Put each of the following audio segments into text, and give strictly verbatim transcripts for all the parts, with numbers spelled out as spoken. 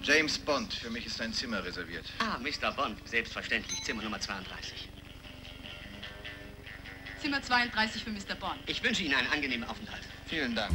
James Bond. Für mich ist ein Zimmer reserviert. Ah, Mister Bond. Selbstverständlich. Zimmer Nummer zweiunddreißig. Zimmer zweiunddreißig für Mister Bond. Ich wünsche Ihnen einen angenehmen Aufenthalt. Vielen Dank.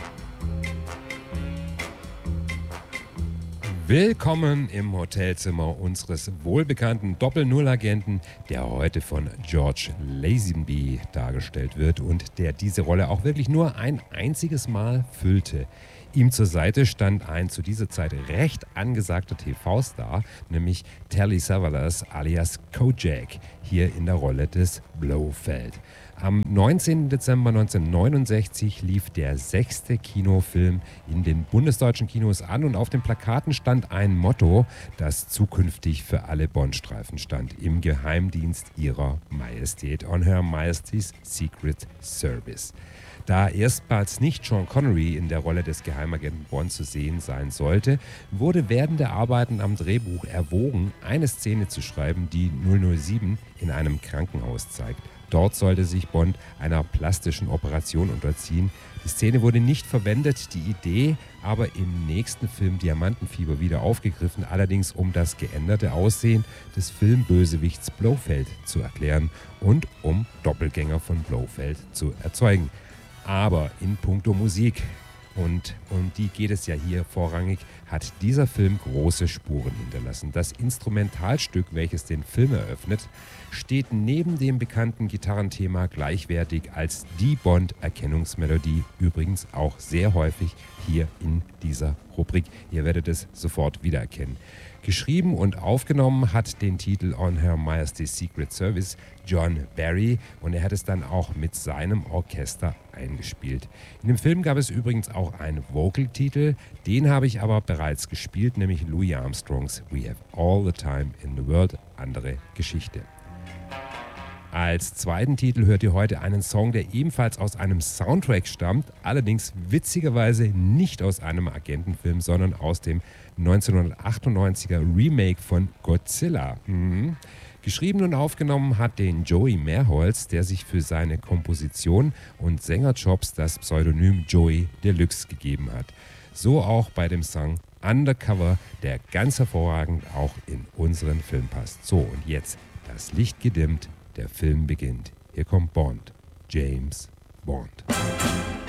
Willkommen im Hotelzimmer unseres wohlbekannten Doppel-Null-Agenten, der heute von George Lazenby dargestellt wird und der diese Rolle auch wirklich nur ein einziges Mal füllte. Ihm zur Seite stand ein zu dieser Zeit recht angesagter T V-Star, nämlich Telly Savalas alias Kojak, hier in der Rolle des Blofeld. Am neunzehnten Dezember neunzehnhundertneunundsechzig lief der sechste Kinofilm in den bundesdeutschen Kinos an und auf den Plakaten stand ein Motto, das zukünftig für alle Bond-Streifen stand: im Geheimdienst ihrer Majestät, on Her Majesty's Secret Service. Da erstmals nicht Sean Connery in der Rolle des Geheimagenten Bond zu sehen sein sollte, wurde während der Arbeiten am Drehbuch erwogen, eine Szene zu schreiben, die null null sieben in einem Krankenhaus zeigt. Dort sollte sich Bond einer plastischen Operation unterziehen. Die Szene wurde nicht verwendet, die Idee aber im nächsten Film Diamantenfieber wieder aufgegriffen, allerdings um das geänderte Aussehen des Filmbösewichts Blofeld zu erklären und um Doppelgänger von Blofeld zu erzeugen. Aber in puncto Musik, und um die geht es ja hier vorrangig, hat dieser Film große Spuren hinterlassen. Das Instrumentalstück, welches den Film eröffnet, steht neben dem bekannten Gitarrenthema gleichwertig als die Bond-Erkennungsmelodie, übrigens auch sehr häufig hier in dieser Rubrik. Ihr werdet es sofort wiedererkennen. Geschrieben und aufgenommen hat den Titel On Her Majesty's Secret Service John Barry und er hat es dann auch mit seinem Orchester eingespielt. In dem Film gab es übrigens auch einen Vocal-Titel, den habe ich aber bereits gespielt, nämlich Louis Armstrongs We Have All the Time in the World, andere Geschichte. Als zweiten Titel hört ihr heute einen Song, der ebenfalls aus einem Soundtrack stammt, allerdings witzigerweise nicht aus einem Agentenfilm, sondern aus dem neunzehnhundertachtundneunziger Remake von Godzilla. Mhm. Geschrieben und aufgenommen hat den Joey Mehrholz, der sich für seine Komposition und Sängerjobs das Pseudonym Joey Deluxe gegeben hat. So auch bei dem Song Undercover, der ganz hervorragend auch in unseren Film passt. So, und jetzt das Licht gedimmt. Der Film beginnt. Hier kommt Bond. James Bond.